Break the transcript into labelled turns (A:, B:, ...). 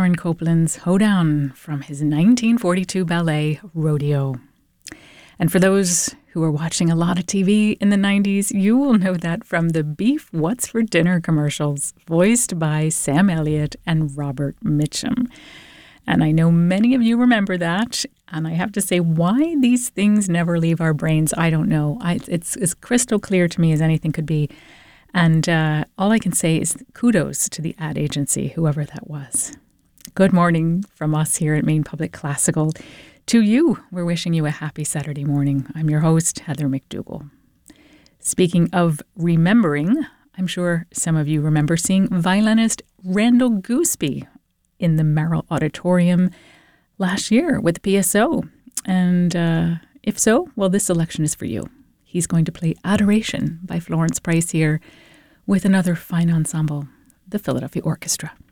A: Aaron Copland's Hoedown from his 1942 ballet, Rodeo. And for those who were watching a lot of TV in the 90s, you will know that from the Beef What's for Dinner commercials, voiced by Sam Elliott and Robert Mitchum. And I know many of you remember that. And I have to say, why these things never leave our brains, I don't know. It's as crystal clear to me as anything could be. And all I can say is kudos to the ad agency, whoever that was. Good morning from us here at Maine Public Classical. To you, we're wishing you a happy Saturday morning. I'm your host, Heather McDougall. Speaking of remembering, I'm sure some of you remember seeing violinist Randall Gooseby in the Merrill Auditorium last year with the PSO. And if so, well, this selection is for you. He's going to play Adoration by Florence Price here with another fine ensemble, the Philadelphia Orchestra.